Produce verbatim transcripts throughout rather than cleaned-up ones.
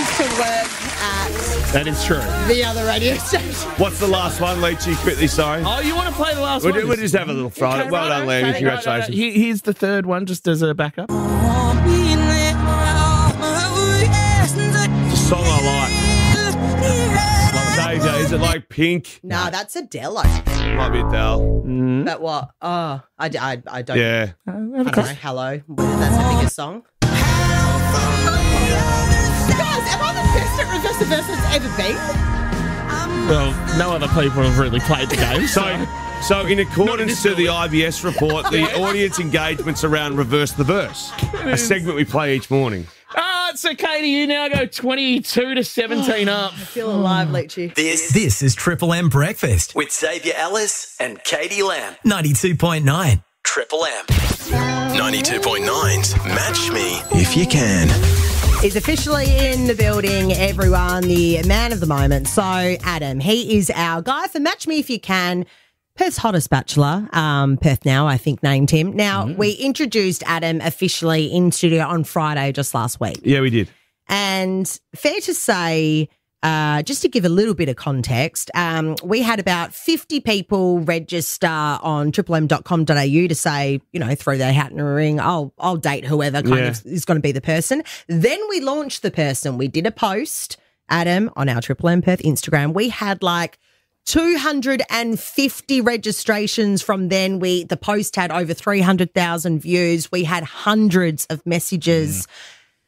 used to work at That is true. the other radio station. What's the last one, Leachy? Quickly, sorry. Oh, you want to play the last We'll, one? do- we'll just have a little throw. Okay, well right, done, Lammy. okay, Congratulations. right, right. Here- Here's the third one, just as a backup. It's a song I like. Xavier, is it like Pink? Nah, that's Adele. Might be Adele. But what? Oh, I, d- I, I don't, Yeah. I don't know. Hello. Whether that's her biggest song. Guys, am I the best at reverse the verse that's ever been? Well, no other people have really played the game, so... So, so in accordance to the I B S report, the audience engagement's around Reverse the Verse, a segment we play each morning. Ah, so Katie, you now go twenty-two to seventeen up. I feel alive, Leachy. This this is Triple M Breakfast with Xavier Ellis and Katie Lamb. ninety-two point nine Triple M. ninety-two point nine's Match Me If You Can. Is officially in the building, everyone, the man of the moment. So, Adam, he is our guy for Match Me If You Can. Perth's hottest bachelor, um, Perth Now, I think, named him. Now, mm. we introduced Adam officially in studio on Friday just last week. Yeah, we did. And fair to say, uh, just to give a little bit of context, um, we had about fifty people register on triple m dot com dot a u to say, you know, throw their hat in a ring. I'll, I'll date whoever kind Yeah. of is going to be the person. Then we launched the person. We did a post, Adam, on our Triple M Perth Instagram. We had like two hundred fifty registrations from then. We the post had over three hundred thousand views. We had hundreds of messages. Mm.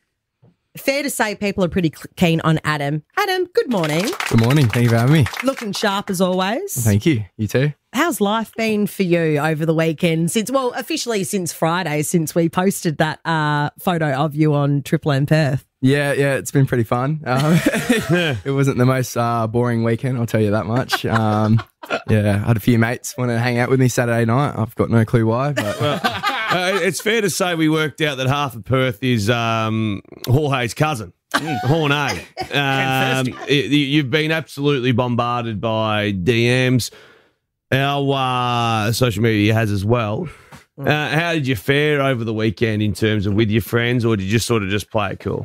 Fair to say people are pretty keen on Adam. Adam, good morning. Good morning. Thank you for having me. Looking sharp as always. Thank you. You too. How's life been for you over the weekend? Since well, officially since Friday, since we posted that uh, photo of you on Triple M Perth. Yeah, yeah, it's been pretty fun. Um, it wasn't the most uh, boring weekend, I'll tell you that much. Um, yeah, I had a few mates want to hang out with me Saturday night. I've got no clue why, but well, uh, it's fair to say we worked out that half of Perth is um, Jorge's cousin. Mm. Horne. Um, it, you've been absolutely bombarded by D Ms. Our uh, social media has as well. Uh, how did you fare over the weekend in terms of with your friends, or did you just sort of just play it cool?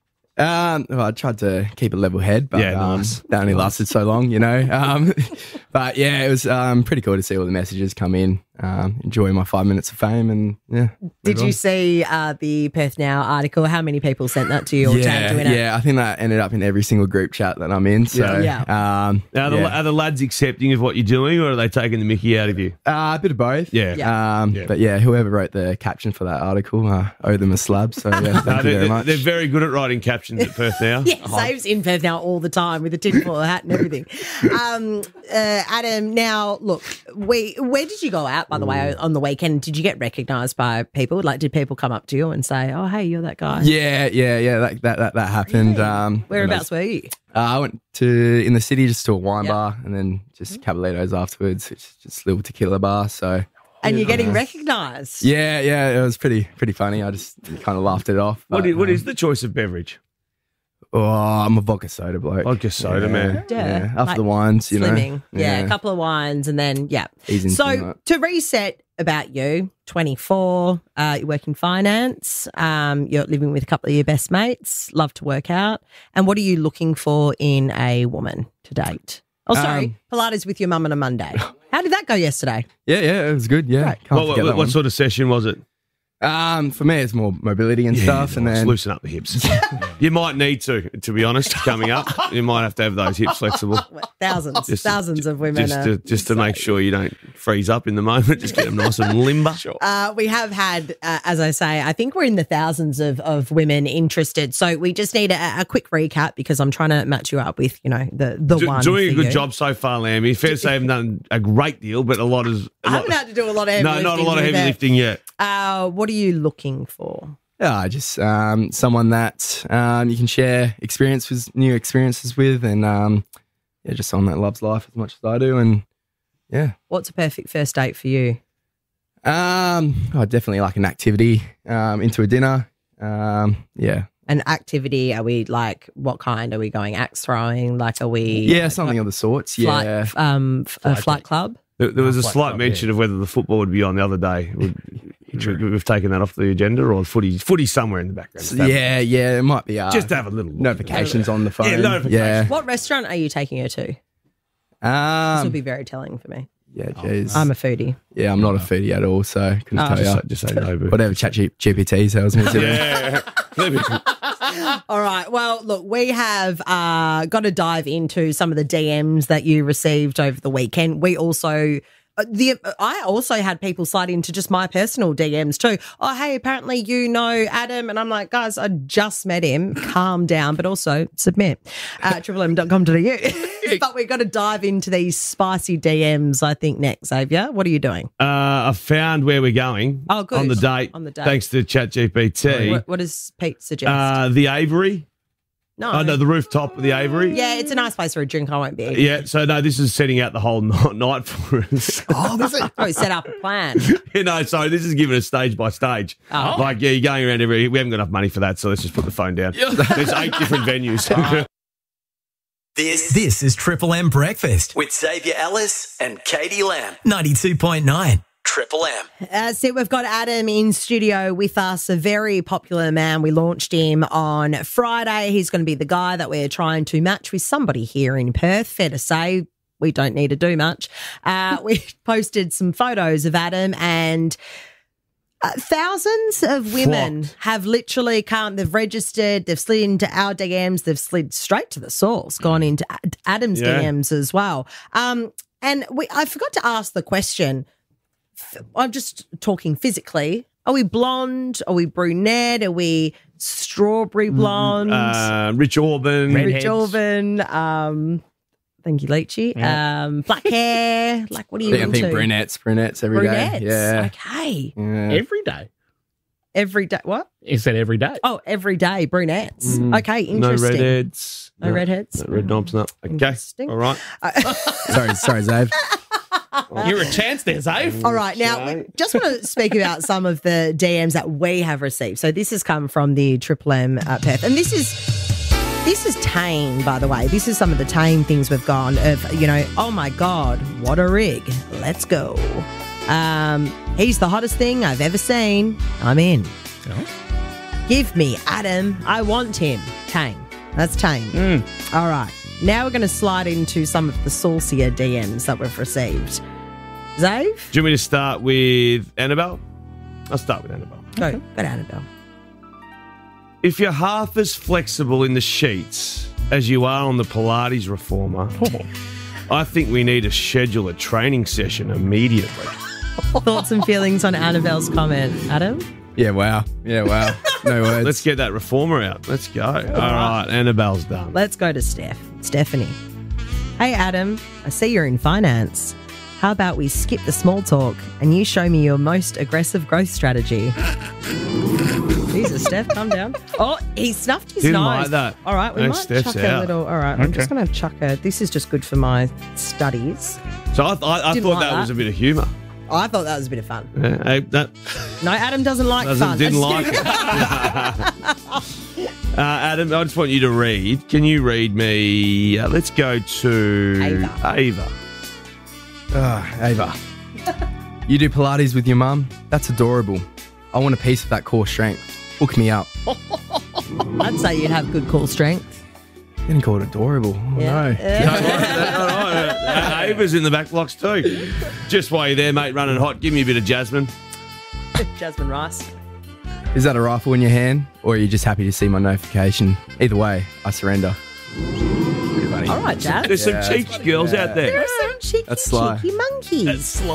Um, well, I tried to keep a level head, but yeah, um, nice. that only lasted so long, you know. Um, but yeah, it was um, pretty cool to see all the messages come in. Um, enjoy my five minutes of fame, and yeah. Did you see uh, the Perth Now article? How many people sent that to you or yeah, tagged you in it? Yeah, I think that ended up in every single group chat that I'm in. So, yeah. yeah. Um, are, the, yeah. are the lads accepting of what you're doing, or are they taking the mickey out of you? Uh, a bit of both. Yeah. Yeah. Um, Yeah. But yeah, whoever wrote the caption for that article, uh, owe them a slab. So yeah, thank No, you they're, very much. they're very good at writing captions at Perth Now. Yeah, Save's in Perth Now all the time with a tinfoil hat and everything. Um, uh, Adam, now look, we where did you go out, by the way, on the weekend? Did you get recognised by people? Like, did people come up to you and say, "Oh, hey, you're that guy"? Yeah, yeah, yeah. That that that, that happened. Really? Um, Whereabouts were you? Uh, I went to in the city just to a wine Yep. bar, and then just Caballeto's afterwards, which is just a little tequila bar. So And you're getting recognised. yeah, yeah, it was pretty pretty funny. I just kind of laughed it off. What but, is, what um, is the choice of beverage? Oh, I'm a vodka soda bloke. Vodka soda, yeah, man. Yeah, Yeah, after like the wines, you Slimming. know. Yeah, a couple of wines and then, yeah. Ease into So that. to reset about you, twenty-four, uh, you work in finance, um, you're living with a couple of your best mates, love to work out. And what are you looking for in a woman to date? Oh, sorry, Um, Pilates with your mum on a Monday. How did that go yesterday? Yeah, yeah, it was good. Yeah, Right. can't What, forget what, that what one. sort of session was it? Um, for me, it's more mobility and stuff, and nice. then loosen up the hips. You might need to, to be honest, coming up. You might have to have those hips flexible. Thousands, Just- thousands of women. Just are to, just to make sure you don't freeze up in the moment. Just get them nice and limber. Uh, we have had, uh, as I say, I think we're in the thousands of, of women interested. So we just need a, a quick recap because I'm trying to match you up with, you know, the, the Do, one. doing a for good you. job so far, Lammy. Fair to say I haven't done a great deal, but a lot is. A I lot, haven't had to do a lot of heavy no, lifting. not a lot of with heavy it. lifting yet. Uh, what are you looking for? yeah, just um, someone that um, you can share experiences, new experiences with, and um, yeah, just someone that loves life as much as I do, and yeah, What's a perfect first date for you? um, I definitely like an activity um, into a dinner. Um, yeah, An activity? Are we like, what kind? Are we going axe throwing? Like, are we? yeah, something of the sorts. Flight, Yeah, um, f- a flight club? There, there was a Flight slight club, mention of whether the football would be on the other day. Would, We- We've taken that off the agenda, or footy, footy somewhere in the background. Just have- Yeah, yeah, it might be. Uh, just have a little look. notifications on the phone. Yeah, notifications. What restaurant are you taking her to? This Yeah. will Um, be very telling for me. yeah, jeez. I'm a foodie. yeah, I'm not a foodie at all, so couldn't Oh. tell Just, you. say- just say no. But Whatever chat G- GPT tells me to do. yeah. All right. Well, look, we have uh, got to dive into some of the D Ms that you received over the weekend. We also. Uh, the I also had people slide into just my personal D Ms too. Oh, hey, apparently you know Adam. And I'm like, guys, I just met him. Calm down, but also submit at triple m dot com dot a u. But we've got to dive into these spicy D Ms, I think, next, Xavier. What are you doing? Uh, I found where we're going. Oh, good. On the date. On the date. Thanks to ChatGPT. What, what does Pete suggest? Uh, the Aviary. no. Oh, no, the rooftop of the Aviary. Yeah, it's a nice place for a drink. I won't be. Yeah, so no, this is setting out the whole night night for us. Oh, was it? Oh, set up a plan. you know, so this is given us stage by stage. Oh. Like, yeah, you're going around every. We haven't got enough money for that, so let's just put the phone down. There's eight different venues. This this is Triple M Breakfast with Xavier Ellis and Katie Lamb. ninety-two point nine Triple M. Uh, so we've got Adam in studio with us, a very popular man. We launched him on Friday. He's going to be the guy that we're trying to match with somebody here in Perth. Fair to say, we don't need to do much. Uh, we posted some photos of Adam, and uh, thousands of women Flocked. have literally come. They've registered. They've slid into our D Ms. They've slid straight to the source, gone into Ad- Adam's Yeah. D Ms as well. Um, and we, I forgot to ask the question. I'm just talking physically. Are we blonde? Are we brunette? Are we strawberry blonde? uh, Rich Auburn. Red- Rich redheads. Auburn? Um, thank you, Leachy. Yeah. Um, black hair. Like, what are I you think, I into? think brunettes, brunettes every day. Brunettes. Yeah. Okay. yeah. Every day. Every day. What? He said every day. Oh, every day brunettes. Mm. Okay, No interesting. redheads. No redheads. No red knobs, no. Okay. Interesting. All right. sorry, sorry, Zave. You're a chance there, Zave. All right, now we just want to speak about some of the D Ms that we have received. So this has come from the Triple M uh, Perth, and this is this is tame, by the way. This is some of the tame things we've gone of. You know, oh my God, what a rig! Let's go. Um, he's the hottest thing I've ever seen. I'm in. Oh. Give me Adam. I want him. Tame. That's tame. All right. Now we're going to slide into some of the saucier D Ms that we've received. Zave? Do you want me to start with Annabelle? I'll start with Annabelle. Go. Go to Annabelle. If you're half as flexible in the sheets as you are on the Pilates reformer, I think we need to schedule a training session immediately. Thoughts and feelings on Annabelle's comment, Adam? Yeah, wow. Yeah, wow. No words. Let's get that reformer out. Let's go. All right, Annabelle's done. Let's go to Steph. Stephanie. Hey, Adam. I see you're in finance. How about we skip the small talk and you show me your most aggressive growth strategy? Jesus, Steph, calm down. Oh, he snuffed his Didn't nose. like that. All right, we No, might Steph's chuck a out. little. All right, I'm Okay. just going to chuck a. This is just good for my studies. So I, I, I Didn't thought like that, that. was a bit of humour. Oh, I thought that was a bit of fun. Yeah, hey, that No, Adam doesn't like doesn't, fun. didn't like it. uh, Adam, I just want you to read. Can you read me? Uh, let's go to Ava. Ava. Ah, Ava. You do Pilates with your mum? That's adorable. I want a piece of that core strength. Hook me up. I'd say you'd have good core strength. Getting called adorable. Oh, Yeah. no. Uh, Ava's in the back blocks too. Just while you're there, mate, running hot, give me a bit of Jasmine. Jasmine Rice. Is that a rifle in your hand, or are you just happy to see my notification? Either way, I surrender. Pretty funny. All right, Jazz. There's Yeah, some cheeky girls out there. There are some cheeky, That's sly. cheeky monkeys.